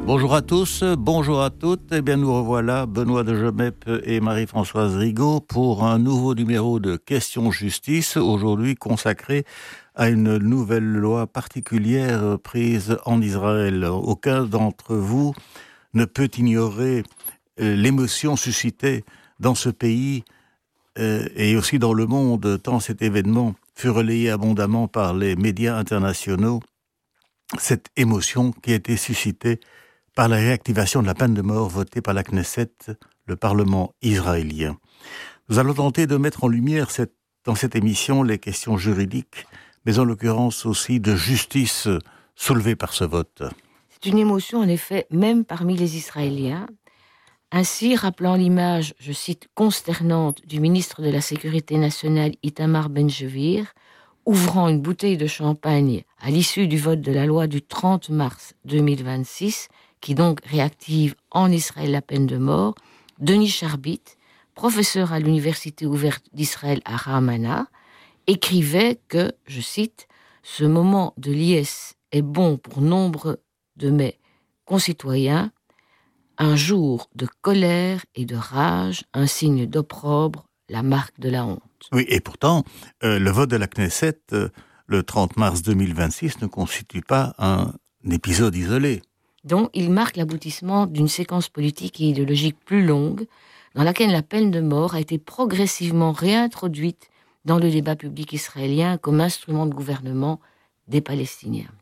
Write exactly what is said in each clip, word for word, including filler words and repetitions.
Bonjour à tous, bonjour à toutes. Eh bien, nous revoilà, Benoît de Jomep et Marie-Françoise Rigaud, pour un nouveau numéro de Questions Justice, aujourd'hui consacré à une nouvelle loi particulière prise en Israël. Aucun d'entre vous ne peut ignorer l'émotion suscitée dans ce pays euh, et aussi dans le monde, tant cet événement fut relayé abondamment par les médias internationaux, cette émotion qui a été suscitée par la réactivation de la peine de mort votée par la Knesset, le Parlement israélien. Nous allons tenter de mettre en lumière cette, dans cette émission les questions juridiques, mais en l'occurrence aussi de justice soulevées par ce vote. C'est une émotion en effet, même parmi les Israéliens. Ainsi, rappelant l'image, je cite, consternante du ministre de la Sécurité nationale Itamar Ben-Gvir, ouvrant une bouteille de champagne à l'issue du vote de la loi du trente mars deux mille vingt-six, qui donc réactive en Israël la peine de mort, Denis Charbit, professeur à l'Université ouverte d'Israël à Ramana, écrivait que, je cite, « Ce moment de liesse est bon pour nombre de mes concitoyens, un jour de colère et de rage, un signe d'opprobre, la marque de la honte. » Oui, et pourtant, euh, le vote de la Knesset, euh, le trente mars deux mille vingt-six, ne constitue pas un épisode isolé. Donc, il marque l'aboutissement d'une séquence politique et idéologique plus longue, dans laquelle la peine de mort a été progressivement réintroduite dans le débat public israélien comme instrument de gouvernement des Palestiniens.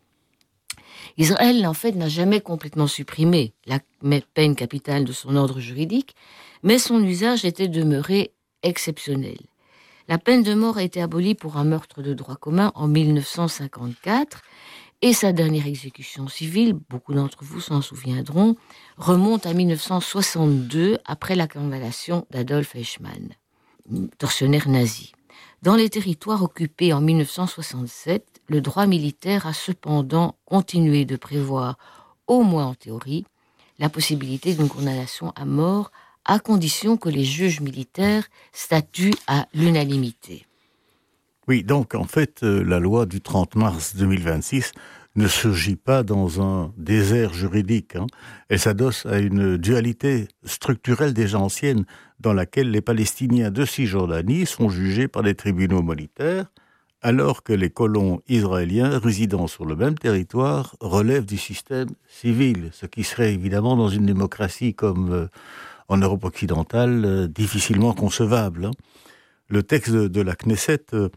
Israël, en fait, n'a jamais complètement supprimé la peine capitale de son ordre juridique, mais son usage était demeuré exceptionnel. La peine de mort a été abolie pour un meurtre de droit commun en mille neuf cent cinquante-quatre, et sa dernière exécution civile, beaucoup d'entre vous s'en souviendront, remonte à mille neuf cent soixante-deux, après la condamnation d'Adolf Eichmann, tortionnaire nazi. Dans les territoires occupés en mille neuf cent soixante-sept, le droit militaire a cependant continué de prévoir, au moins en théorie, la possibilité d'une condamnation à mort, à condition que les juges militaires statuent à l'unanimité. Oui, donc en fait, euh, la loi du trente mars deux mille vingt-six ne surgit pas dans un désert juridique. Hein. Elle s'adosse à une dualité structurelle déjà ancienne dans laquelle les Palestiniens de Cisjordanie sont jugés par les tribunaux militaires, alors que les colons israéliens résidant sur le même territoire relèvent du système civil, ce qui serait évidemment dans une démocratie comme euh, en Europe occidentale euh, difficilement concevable. Hein. Le texte de, de la Knesset euh,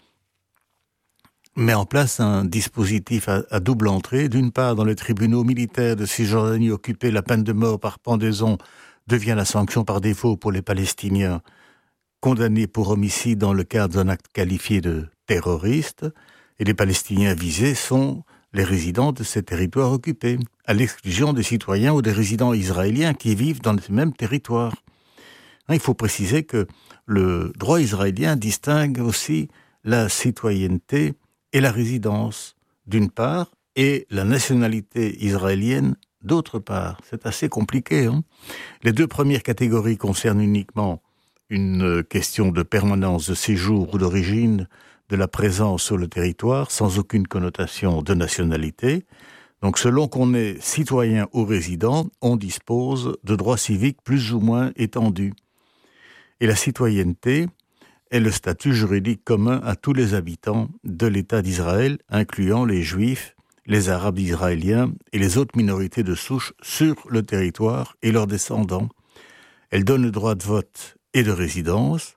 met en place un dispositif à, à double entrée. D'une part, dans les tribunaux militaires de Cisjordanie occupés, la peine de mort par pendaison devient la sanction par défaut pour les Palestiniens condamnés pour homicide dans le cadre d'un acte qualifié de terroriste, et les Palestiniens visés sont les résidents de ces territoires occupés, à l'exclusion des citoyens ou des résidents israéliens qui vivent dans ces mêmes territoires. Il faut préciser que le droit israélien distingue aussi la citoyenneté et la résidence, d'une part, et la nationalité israélienne, d'autre part. C'est assez compliqué. Hein. Les deux premières catégories concernent uniquement une question de permanence de séjour ou d'origine de la présence sur le territoire, sans aucune connotation de nationalité. Donc, selon qu'on est citoyen ou résident, on dispose de droits civiques plus ou moins étendus. Et la citoyenneté est le statut juridique commun à tous les habitants de l'État d'Israël, incluant les Juifs, les Arabes israéliens et les autres minorités de souche sur le territoire et leurs descendants. Elle donne le droit de vote et de résidence,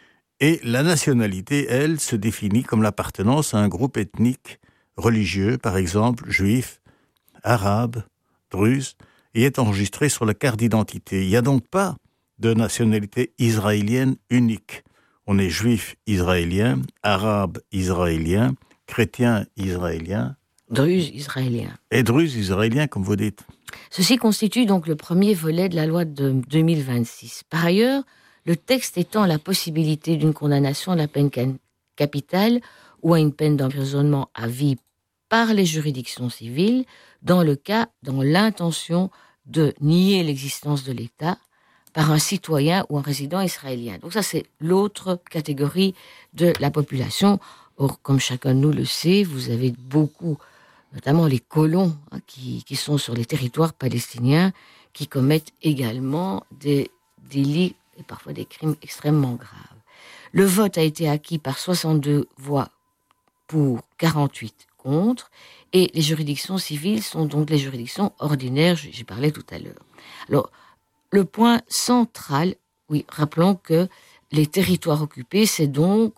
et la nationalité, elle, se définit comme l'appartenance à un groupe ethnique religieux, par exemple juif, arabe, druze, et est enregistrée sur la carte d'identité. Il n'y a donc pas de nationalité israélienne unique. On est juif israélien, arabe israélien, chrétien israélien, Druze israélien. Et druze israélien, comme vous dites. Ceci constitue donc le premier volet de la loi de deux mille vingt-six. Par ailleurs, le texte étend la possibilité d'une condamnation à la peine capitale ou à une peine d'emprisonnement à vie par les juridictions civiles, dans le cas dans l'intention de nier l'existence de l'État par un citoyen ou un résident israélien. Donc ça, c'est l'autre catégorie de la population. Or, comme chacun de nous le sait, vous avez beaucoup notamment les colons hein, qui, qui sont sur les territoires palestiniens, qui commettent également des délits et parfois des crimes extrêmement graves. Le vote a été acquis par soixante-deux voix pour, quarante-huit contre, et les juridictions civiles sont donc les juridictions ordinaires, j'y parlais tout à l'heure. Alors, le point central, oui, rappelons que les territoires occupés, c'est donc